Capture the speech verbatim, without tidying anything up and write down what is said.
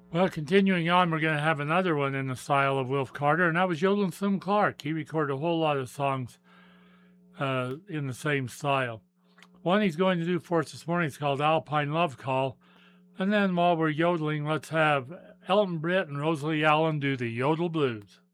Well, continuing on, we're going to have another one in the style of Wilf Carter, and that was Yodeling Slim Clark. He recorded a whole lot of songs uh, in the same style. One he's going to do for us this morning is called Alpine Love Call. And then while we're yodeling, let's have Elton Britt and Rosalie Allen do the Yodel Blues.